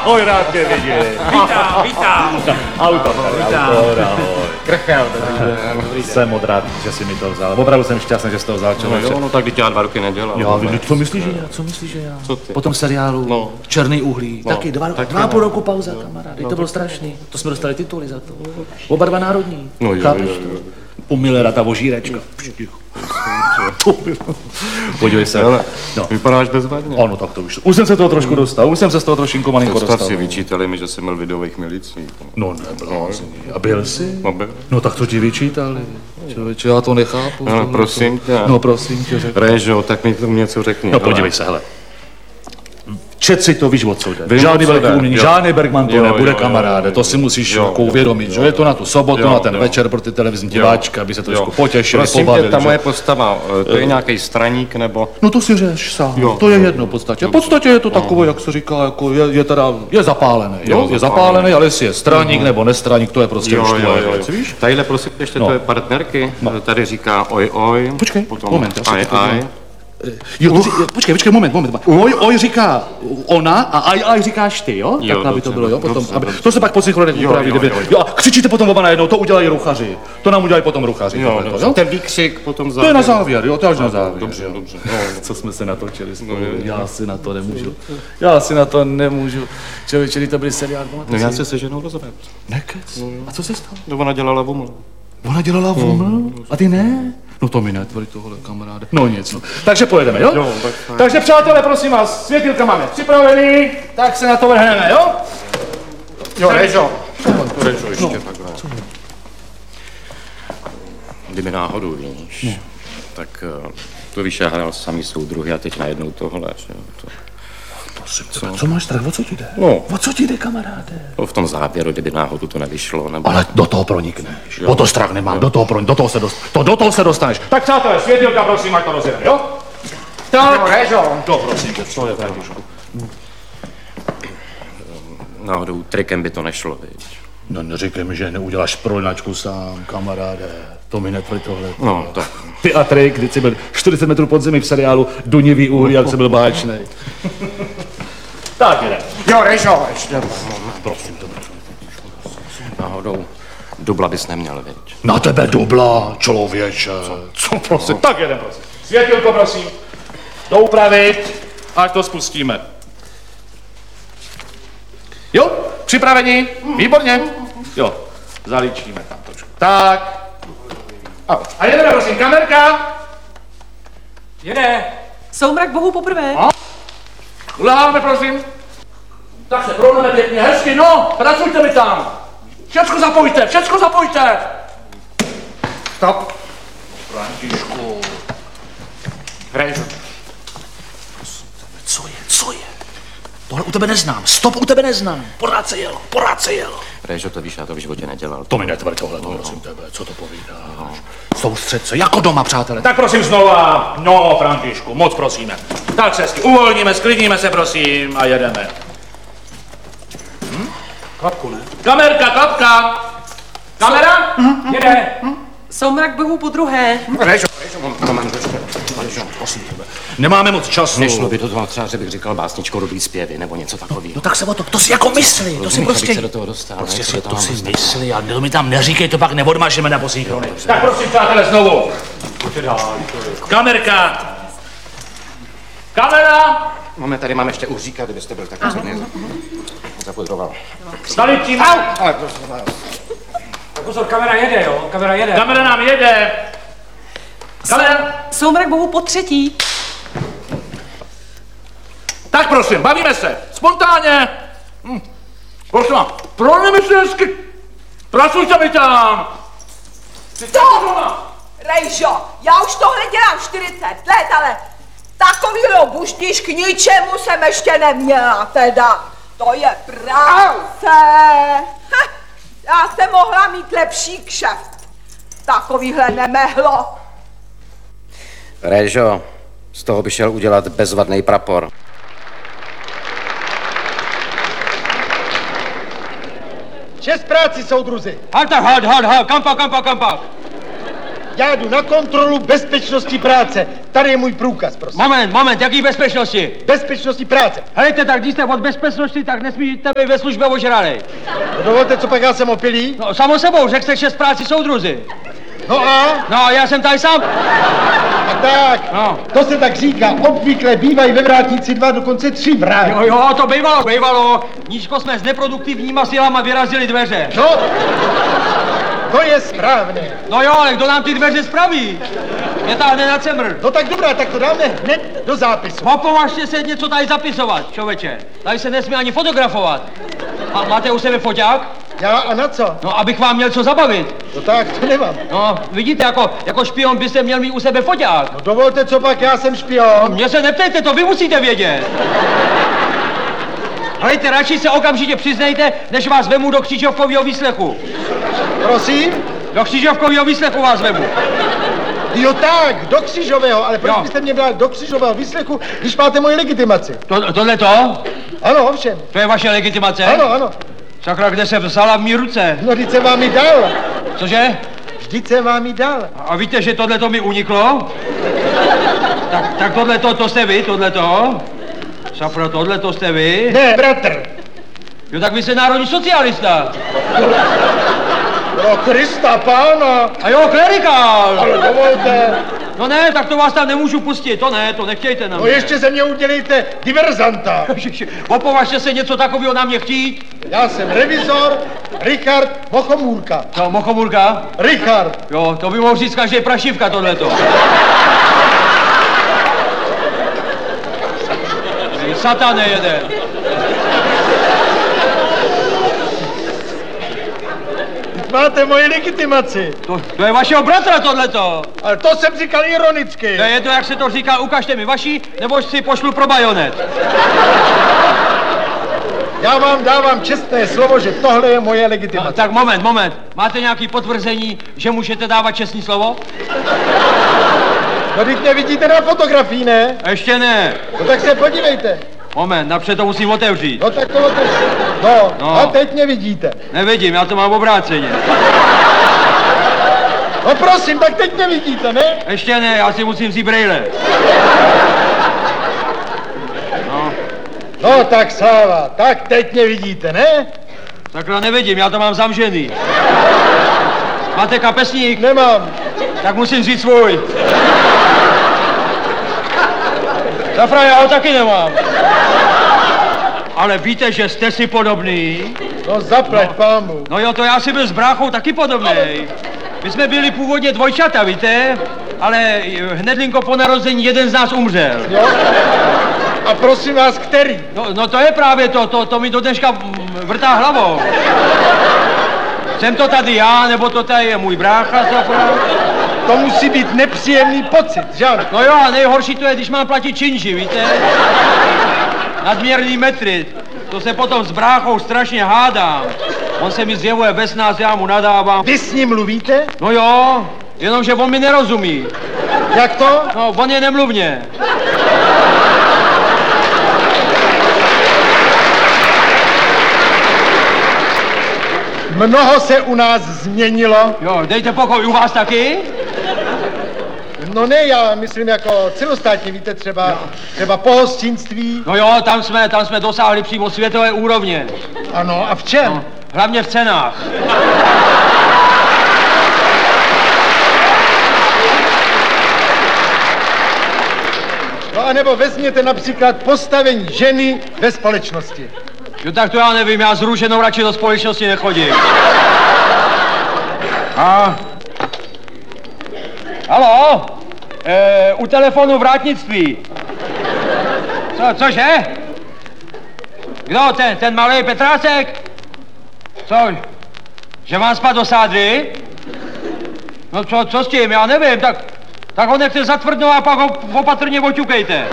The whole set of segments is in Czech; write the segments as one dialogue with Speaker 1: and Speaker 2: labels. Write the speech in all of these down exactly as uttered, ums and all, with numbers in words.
Speaker 1: Ahoj, rád tě vidím.
Speaker 2: Vítám, vítám.
Speaker 1: Auto tady, auto, ahoj.
Speaker 2: Krchel, dobrý den.
Speaker 1: Jsem moc rád, že jsi mi to vzal. Opravdu jsem šťastný, že jsi to vzal, člověče.
Speaker 3: No jo, no tak když já dva roky nedělal.
Speaker 1: Jo, no, co myslíš, že já? Co myslíš, že já?
Speaker 3: Co ty?
Speaker 1: Po tom seriálu
Speaker 3: No.
Speaker 1: Černý uhlí.
Speaker 3: No.
Speaker 1: Taky dva,
Speaker 3: Tak
Speaker 1: dva
Speaker 3: jo.
Speaker 1: půl roku pauza, kamaráde. To bylo strašný. To jsme dostali tituly za to. Oba dva národní.
Speaker 3: No jo,
Speaker 1: Chápeš
Speaker 3: jo,
Speaker 1: to?
Speaker 3: jo.
Speaker 1: U Millera ta vožírečka. Podívej se.
Speaker 3: Ale
Speaker 1: No.
Speaker 3: vypadáš bezvadně.
Speaker 1: Ano, tak to už. Už jsem se toho trošku dostal. Už jsem se z toho trošinku malinko
Speaker 3: Představ
Speaker 1: dostal.
Speaker 3: si, vyčítali mi, že jsem měl videových milicí.
Speaker 1: No nebyl. A byl jsi?
Speaker 3: No, byl.
Speaker 1: No tak to ti vyčítali. Člověče, já to nechápu.
Speaker 3: No,
Speaker 1: tohle.
Speaker 3: prosím tě.
Speaker 1: No prosím tě, řekni.
Speaker 3: Réžo, tak mi to něco řekni.
Speaker 1: No podívej se, hele. Čet si to, víš, o co jde.
Speaker 3: Vím,
Speaker 1: Žádný
Speaker 3: o co
Speaker 1: velký
Speaker 3: jde,
Speaker 1: umění,
Speaker 3: jo.
Speaker 1: žádný Bergman to
Speaker 3: Jo,
Speaker 1: nebude,
Speaker 3: jo, jo,
Speaker 1: kamaráde,
Speaker 3: jo,
Speaker 1: to si musíš
Speaker 3: jo,
Speaker 1: jako
Speaker 3: jo,
Speaker 1: uvědomit,
Speaker 3: jo,
Speaker 1: že je to na tu sobotu,
Speaker 3: jo,
Speaker 1: na ten
Speaker 3: jo.
Speaker 1: večer pro ty televizní
Speaker 3: Jo.
Speaker 1: diváčky, aby se trošku
Speaker 3: Jo.
Speaker 1: potěšili,
Speaker 3: Prosím tě,
Speaker 1: pobavili.
Speaker 3: ta
Speaker 1: že?
Speaker 3: moje postava, to je nějaký straník nebo...
Speaker 1: No to si řeš sám,
Speaker 3: Jo.
Speaker 1: to je jedno v podstatě. V podstatě je to takové, jak se říká, jako je, je teda, je zapálený, jo?
Speaker 3: Jo,
Speaker 1: Je
Speaker 3: zapálený.
Speaker 1: zapálený, ale jestli je straník nebo nestraník, to je prostě už
Speaker 3: Jo, jo,
Speaker 1: tvoje
Speaker 3: jo,
Speaker 1: věc,
Speaker 3: jo.
Speaker 1: víš?
Speaker 3: Tadyhle prosím ještě
Speaker 1: No.
Speaker 3: tvoje partnerky, tady říká oj oj.
Speaker 1: Počkej,
Speaker 3: potom
Speaker 1: moment, já se
Speaker 3: aj
Speaker 1: to podívám.
Speaker 3: aj.
Speaker 1: Jo, to, ři- počkej, počkej, moment, moment. Oj, oj říká ona a aj, aj říkáš ty, jo?
Speaker 3: Jo,
Speaker 1: Tak aby to
Speaker 3: dobře,
Speaker 1: bylo, jo? Potom,
Speaker 3: dobře,
Speaker 1: aby,
Speaker 3: dobře.
Speaker 1: to se pak po synchronech
Speaker 3: Jo,
Speaker 1: upraví,
Speaker 3: jo,
Speaker 1: kdyby.
Speaker 3: jo, jo.
Speaker 1: Jo, a křičíte potom oba najednou, to udělají ruchaři. To nám udělají potom ruchaři.
Speaker 3: Jo,
Speaker 1: tohleto,
Speaker 3: dobře.
Speaker 1: jo?
Speaker 3: Ten výkřik potom
Speaker 1: To je na závěr, jo, to je až na závěr.
Speaker 3: Dobře,
Speaker 1: jo.
Speaker 3: dobře.
Speaker 1: Co jsme se natočili spolu,
Speaker 3: jo, jo.
Speaker 1: já si na to nemůžu. Já si na to nemůžu. Člověče, to byl seriál,
Speaker 3: No
Speaker 1: pamatuješ
Speaker 3: já
Speaker 1: si?
Speaker 3: se se ženou rozvedl.
Speaker 1: Nekec. A co se stalo?
Speaker 3: No ona dělala vuml.
Speaker 1: Ona dělala voml a ty ne? No to mi netvrď tohle, kamaráde. No nic, no. Takže pojedeme, jo?
Speaker 3: Jo, tak fajn.
Speaker 1: Takže přátelé, prosím vás, světilka máme připravený, tak se na to vrhneme, jo?
Speaker 3: Jo, Režo. Režo ještě takhle. Kdyby náhodou, víš, tak eh, to víš, já hrál samý soudruhy a teď najednou tohle, že jo. To,
Speaker 1: Prosím, co? co máš strach, o co ti jde?
Speaker 3: No.
Speaker 1: O co ti jde, kamaráde?
Speaker 3: to v tom závěru, kdyby náhodou to nevyšlo, nebo...
Speaker 1: Ale do toho pronikneš. O to strach nemám, do toho, pronik, do toho se dost, to, do toho se dostaneš. Tak přátelé, světilka, prosím, ať to rozjede, jo? Tak.
Speaker 2: No, Režo.
Speaker 1: To prosím tě, co je Františku?
Speaker 3: Náhodou trikem by to nešlo, viď.
Speaker 1: No neříkej mi, že neuděláš prolinačku sám, kamaráde. To mi netvrď tohle.
Speaker 3: No, tak.
Speaker 1: Ty a trik, kdy jsi byl čtyřicet metrů pod zemi v seriálu Dunivý uhlí, jak jsi byl báječnej. Tak jde.
Speaker 2: Jo, Režo, ještě.
Speaker 1: Prosím tebe.
Speaker 3: Náhodou dubla bys neměl, viď.
Speaker 1: Na tebe dubla, člověče. Co prosím? Tak jeden prosím. Světilko, prosím. Doupravit, ať to spustíme. Jo, připraveni? Výborně. Jo, zalíčíme tam trošku. Tak. A, a jedeme, prosím, kamerka.
Speaker 2: Jede.
Speaker 4: Soumrak bohu poprvé.
Speaker 1: Uleháme, prosím. Tak se prohneme pěkně, hezky, no, pracujte mi tam. Všecko zapojte, všecko zapojte. Stop. Františku.
Speaker 2: Režo.
Speaker 1: Co je, co je? Tohle u tebe neznám, stop u tebe neznám. Pořád se jelo, pořád se jelo.
Speaker 3: Režo, to víš, já to v životě nedělal.
Speaker 1: To mi netvrď tohle, to prosím tebe, co to povídáš? Soustřed se, jako doma, přátelé. Tak prosím znova, no, Františku, moc prosíme. Tak se hezky uvolníme, sklidníme se, prosím, a jedeme. Hm?
Speaker 2: Klapku, ne?
Speaker 1: Kamerka, klapka. Kamera?
Speaker 2: Jede.
Speaker 4: Soumrak bohu po druhé.
Speaker 2: Režo.
Speaker 3: Moment, počkej. Režo, prosím tebe.
Speaker 1: Nemáme moc času.
Speaker 3: Nešlo by to toho třeba, že bych říkal básničko Rudý zpěvy nebo něco takového.
Speaker 1: No tak se o to, to si jako myslí, to si
Speaker 3: Rozumíš, abych
Speaker 1: prostě...
Speaker 3: se do toho dostal.
Speaker 1: Prostě
Speaker 3: ne, se
Speaker 1: si
Speaker 3: do toho
Speaker 1: to si
Speaker 3: dostal.
Speaker 1: myslí a to mi tam neříkej, to pak neodmažeme na posíchrony. Tak prosím, přátelé, znovu. Kamerka. Kamera.
Speaker 3: Máme tady, mám ještě uhříka, kdybyste byl tak rozhodně zapudroval.
Speaker 1: Zalíčíme.
Speaker 3: Ale prosím vás.
Speaker 2: Pozor, kamera jede, jo? Kamera jede.
Speaker 1: Kamera nám jede. Kamera.
Speaker 4: Soumrak bohu po třetí.
Speaker 1: Tak prosím, bavíme se. Spontánně. Hm. Prosím vám, projdeme si hezky. Pracujte mi tam.
Speaker 5: Rejžo, já už tohle dělám čtyřicet let, ale takovýhle buštiš k ničemu jsem ještě neměla teda. To je práce. Ha, já jsem mohla mít lepší kšeft. Takovýhle nemehlo.
Speaker 3: Režo, z toho by šel udělat bezvadný prapor.
Speaker 6: Čes práci, soudruzi.
Speaker 2: Halt, tak, halt, halt, halt. Kam pak, kam pak, kam pak.
Speaker 6: Já jdu na kontrolu bezpečnosti práce. Tady je můj průkaz, prosím.
Speaker 7: Moment, moment, jaký bezpečnosti?
Speaker 6: Bezpečnostní práce.
Speaker 7: Helejte, tak když jste od bezpečnosti, tak nesmíte být ve službě ožralej.
Speaker 6: No, dovolte, co pak já jsem opilý?
Speaker 7: No, samo sebou, řekl jste šest práci soudruzi.
Speaker 6: No a?
Speaker 7: No, já jsem tady sám.
Speaker 6: A tak,
Speaker 7: No.
Speaker 6: to se tak říká. Obvykle bývají ve vrátnici dva, dokonce tři vrátky.
Speaker 7: Jo, jo, to bývalo, bývalo. Nížko jsme s neproduktivníma silama vyrazili dveře.
Speaker 6: No, to je správné.
Speaker 7: No jo, ale kdo nám ty dveře spraví? Mě táhne na cemr.
Speaker 6: No tak dobrá, tak to dáme hned do zápisu.
Speaker 7: Opovažte se něco tady zapisovat, člověče. Tady se nesmí ani fotografovat. A máte u sebe foťák?
Speaker 6: Já a na co?
Speaker 7: No, abych vám měl co zabavit.
Speaker 6: No tak, to nemám.
Speaker 7: No, vidíte, jako, jako špion byste měl mít u sebe foťák.
Speaker 6: No dovolte, co pak, já jsem špion.
Speaker 7: Mě se neptejte, to vy musíte vědět. Hejte, radši se okamžitě přiznejte, než vás vemu do Křižovkovýho výslechu.
Speaker 6: Prosím?
Speaker 7: Do Křižovkovýho výslechu vás vemu.
Speaker 6: Jo tak, do Křižového, ale proč
Speaker 7: Jo.
Speaker 6: byste mě brali do Křižového výslechu, když máte moji legitimaci?
Speaker 7: To, tohle to?
Speaker 6: Ano, ovšem.
Speaker 7: To je vaše legitimace?
Speaker 6: Ano, ano.
Speaker 7: Sakra, kde se vzala v mý ruce?
Speaker 6: No, vždyť jsem vám ji dal.
Speaker 7: Cože?
Speaker 6: Vždyť jsem vám ji dal.
Speaker 7: A víte, že tohle to mi uniklo? Tak, tak tohle to, to jste vy, tohle to? Sakra, tohle to jste vy?
Speaker 6: Ne, bratr.
Speaker 7: Jo, tak vy jste národní socialista.
Speaker 6: Pro Krista pána.
Speaker 7: A jo, klerikál.
Speaker 6: Ale dovolte.
Speaker 7: No ne, tak to vás tam nemůžu pustit, to ne, to nechtějte na
Speaker 6: No
Speaker 7: mě.
Speaker 6: ještě ze mě udělejte diverzanta.
Speaker 7: Opovažte se něco takového na mě chtít.
Speaker 6: Já jsem revizor Richard Mochomůrka.
Speaker 7: No, Mochomůrka?
Speaker 6: Richard.
Speaker 7: Jo, to by mohl říct každý prašivka tohleto. Satane jeden.
Speaker 6: Máte moji legitimaci.
Speaker 7: To, to je vašeho bratra tohleto.
Speaker 6: Ale to jsem říkal ironicky.
Speaker 7: To je to, jak se to říká, ukažte mi vaši, nebo si pošlu pro bajonet.
Speaker 6: Já vám dávám čestné slovo, že tohle je moje
Speaker 7: No,
Speaker 6: legitimace.
Speaker 7: tak moment, moment. Máte nějaký potvrzení, že můžete dávat čestný slovo?
Speaker 6: No, teď nevidíte na fotografii, ne?
Speaker 7: Ještě ne.
Speaker 6: No tak se podívejte.
Speaker 7: Moment, napřed to musím otevřít.
Speaker 6: No tak to otevřte. No,
Speaker 7: No.
Speaker 6: a teď nevidíte.
Speaker 7: Nevidím, já to mám obráceně.
Speaker 6: No prosím, tak teď nevidíte, ne?
Speaker 7: Ještě ne, já si musím vzít brejle.
Speaker 6: No tak sláva, tak teď nevidíte, ne?
Speaker 7: Takhle nevidím, já to mám zamžený. Máte kapesník?
Speaker 6: Nemám.
Speaker 7: Tak musím vzít svůj. Zafra, já ho taky nemám. Ale víte, že jste si podobný?
Speaker 6: No zaplať no. pámu.
Speaker 7: No jo, to já si byl s bráchou taky podobnej. My jsme byli původně dvojčata, víte? Ale hnedlinko po narození jeden z nás umřel.
Speaker 6: Jo? A prosím vás, který?
Speaker 7: No, no to je právě to, to, to mi do dneška mm, vrtá hlavou. Jsem to tady já, nebo to tady je můj brácha, Zafra?
Speaker 6: To musí být nepříjemný pocit, že ano?
Speaker 7: No jo, a nejhorší to je, když mám platit činži, víte? Nadměrný metry. To se potom s bráchou strašně hádám. On se mi zjevuje bez nás, já mu nadávám.
Speaker 6: Vy s ním mluvíte?
Speaker 7: No jo, jenomže on mi nerozumí.
Speaker 6: Jak to?
Speaker 7: No, on je nemluvně.
Speaker 6: Mnoho se u nás změnilo.
Speaker 7: Jo, dejte pokoj, u vás taky?
Speaker 6: No ne, já myslím jako celostátně, víte, třeba, třeba pohostinství.
Speaker 7: No jo, tam jsme, tam jsme dosáhli přímo světové úrovně.
Speaker 6: Ano, a v čem?
Speaker 7: No, hlavně v cenách.
Speaker 6: No a nebo vezměte například postavení ženy ve společnosti.
Speaker 7: Jo, tak to já nevím, já s Růženou radši do společnosti nechodím. A... Haló? E, u telefonu vrátnictví. Co, cože? Kdo, ten, ten malý Petrácek? Co? Že vám spadl do sádry? No co, co s tím, já nevím, tak, tak ho nechte zatvrdnout a pak ho opatrně oťukejte.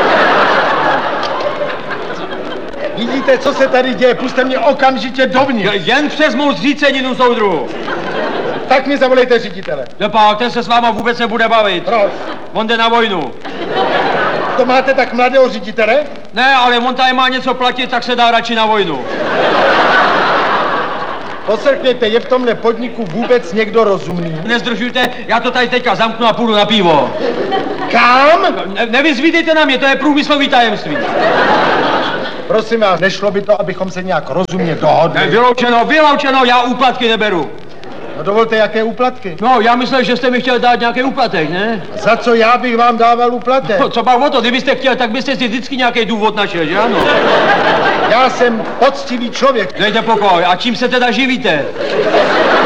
Speaker 6: Vidíte, co se tady děje, puste mě okamžitě dovnitř.
Speaker 7: Jen přes mou zříceninu, soudruhu.
Speaker 6: Tak mi zavolejte ředitele.
Speaker 7: No pak, ten se s váma vůbec nebude bavit.
Speaker 6: Proč?
Speaker 7: On jde na vojnu.
Speaker 6: To máte tak mladého ředitele?
Speaker 7: Ne, ale on tady má něco platit, tak se dá radši na vojnu.
Speaker 6: Posrkněte, je v tomhle podniku vůbec někdo rozumný?
Speaker 7: Nezdržujte, já to tady teďka zamknu a půjdu na pivo.
Speaker 6: Kam?
Speaker 7: Ne, nevyzvídejte na mě, to je průmyslový tajemství.
Speaker 6: Prosím vás, nešlo by to, abychom se nějak rozumně
Speaker 7: Ne,
Speaker 6: dohodli?
Speaker 7: vyloučeno, vyloučeno, já úplatky neberu.
Speaker 6: No dovolte, jaké úplatky?
Speaker 7: No, já myslel, že jste mi chtěl dát nějaký úplatek, ne?
Speaker 6: Za co já bych vám dával úplatek?
Speaker 7: No, co pak o to, kdybyste chtěl, tak byste si vždycky nějaký důvod našel, že ano?
Speaker 6: Já jsem poctivý člověk.
Speaker 7: Dejte pokoj, a čím se teda živíte?